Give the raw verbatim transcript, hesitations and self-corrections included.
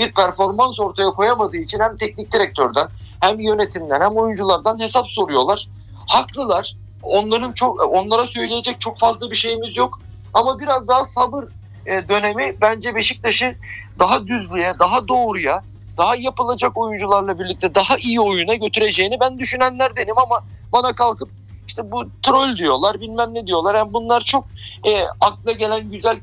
bir performans ortaya koyamadığı için hem teknik direktörden hem yönetimden hem oyunculardan hesap soruyorlar. Haklılar. Onların çok onlara söyleyecek çok fazla bir şeyimiz yok. Ama biraz daha sabır e, dönemi bence Beşiktaş'ı daha düzlüğe, daha doğruya, daha yapılacak oyuncularla birlikte daha iyi oyuna götüreceğini ben düşünenlerdenim ama bana kalkıp işte bu troll diyorlar, bilmem ne diyorlar. Yani bunlar çok e, akla gelen güzel